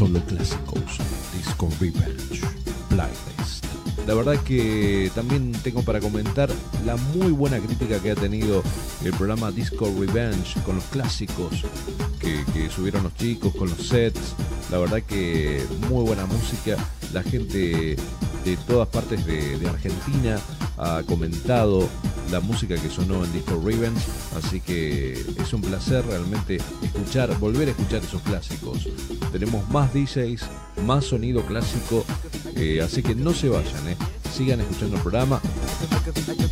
solo clásicos. Disco Revenge Playlist. La verdad que también tengo para comentar la muy buena crítica que ha tenido el programa Disco Revenge con los clásicos que subieron los chicos, con los sets. La verdad que muy buena música. La gente de todas partes de Argentina ha comentado la música que sonó en Disco Revenge, así que es un placer realmente volver a escuchar esos clásicos. Tenemos más DJs, más sonido clásico, así que no se vayan, sigan escuchando el programa.